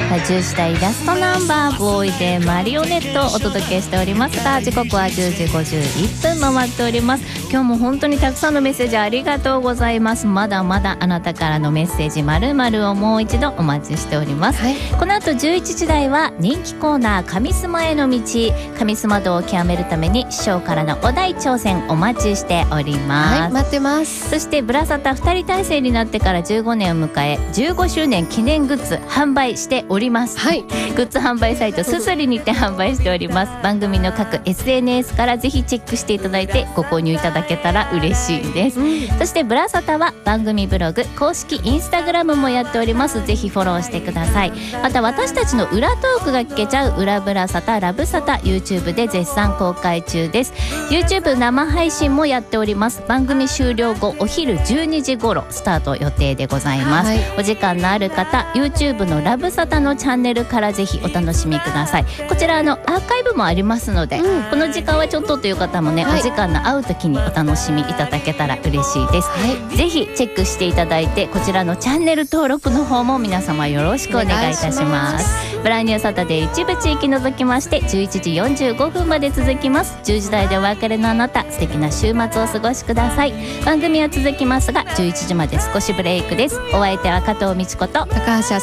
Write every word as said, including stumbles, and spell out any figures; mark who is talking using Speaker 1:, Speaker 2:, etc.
Speaker 1: じゅう時台ラストナンバーボーイでマリオネットをお届けしておりますが、時刻はじゅうじごじゅういっぷん回っております。今日も本当にたくさんのメッセージありがとうございます。まだまだあなたからのメッセージ〇〇をもう一度お待ちしております、はい、この後じゅういちじ台は人気コーナー神スマへの道、神スマ度を極めるために師匠からのお題挑戦お待ちしております、
Speaker 2: はい、待ってます。
Speaker 1: そしてブラサタふたり体制になってからじゅうごねんを迎えじゅうごしゅうねん記念グッズ販売しております、はい、グッズ販売サイトすすりにて販売しております。番組の各 エスエヌエス からぜひチェックしていただいてご購入いただけたら嬉しいです、うん、そしてブラサタは番組ブログ、公式インスタグラムもやっております。ぜひフォローしてください。また私たちの裏トークが聞けちゃう裏ブラサタラブサタ YouTube で絶賛公開中です。 YouTube 生配信もやっております。番組終了後お昼じゅうにじ頃スタート予定でございます、はい、お時間のある方 YouTube のラブサタのチャンネルからぜひお楽しみください。こちらのアーカイブもありますので、うん、この時間はちょっとという方もね、はい、お時間の合う時にお楽しみいただけたら嬉しいです、はい、ぜひチェックしていただいてこちらのチャンネル登録の方も皆様よろしくお願いいたします。ブランニューサタデー一部地域除きましてじゅういちじよんじゅうごふんまで続きます。じゅうじ台でお別れのあなた、素敵な週末をお過ごしください。番組は続きますがじゅういちじまで少しブレイクです。お相手は加藤美智子と
Speaker 2: 高橋